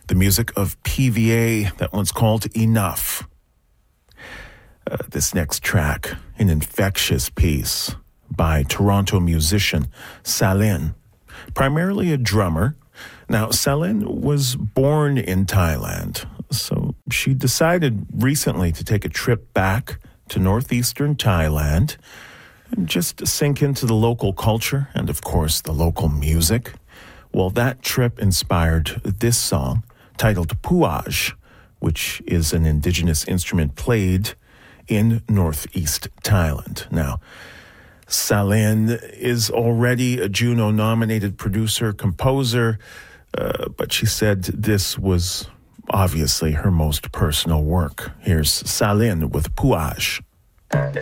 the music of PVA, that one's called Enough. This next track, an infectious piece by Toronto musician Salin, primarily a drummer. Now, Salin was born in Thailand, so she decided recently to take a trip back to northeastern Thailand and just sink into the local culture and, of course, the local music. Well, that trip inspired this song titled Puaj, which is an indigenous instrument played in northeast Thailand. Now, Salin is already a Juno-nominated producer, composer, but she said this was obviously her most personal work. Here's Salin with Puaj.